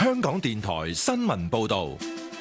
香港電台新聞報道。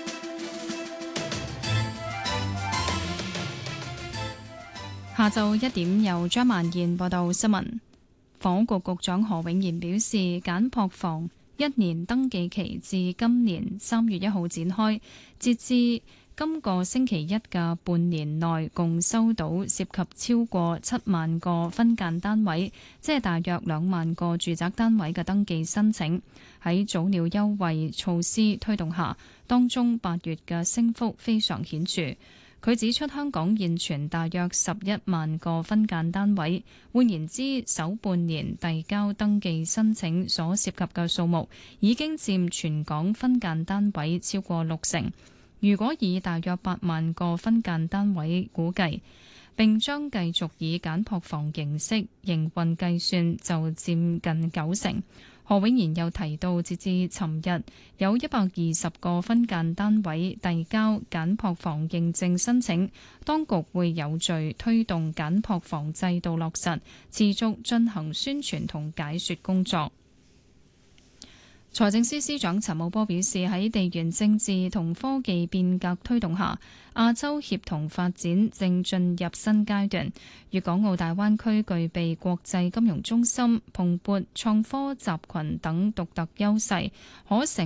下晝1點由張曼燕報道新聞。房屋局局長何永賢表示，簡樸房1年登記期至今年3月1號展開，截至今個星期一嘅半年內，共收到涉及超過7萬個分間單位，即係大約2萬個住宅單位嘅登記申請。喺早鳥優惠措施推動下，當中8月嘅升幅非常顯著。佢指出，香港現存大約11萬個分間單位，換言之，首半年遞交登記申請所涉及嘅數目已經佔全港分間單位超過60%。如果以大約8萬個分間單位估計，並將繼續以簡樸房形式營運計算，就佔近90%。何永賢又提到，截至尋日，有120個分間單位遞交簡樸房認證申請，當局會有序推動簡樸房制度落實，持續進行宣傳同解說工作。財政司司長陳茂波表示，喺地緣政治同科技變革推動下，亞洲協同發展正進入新階段。粵港澳大灣區具備國際金融中心、蓬勃創科集群等獨特優勢，可成